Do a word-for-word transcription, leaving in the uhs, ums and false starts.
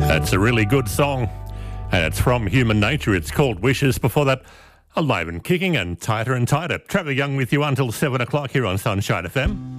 That's a really good song, and it's from Human Nature. It's called Wishes. Before that, Alive and Kicking and Tighter and Tighter. Trevor Young with you until seven o'clock here on Sunshine F M.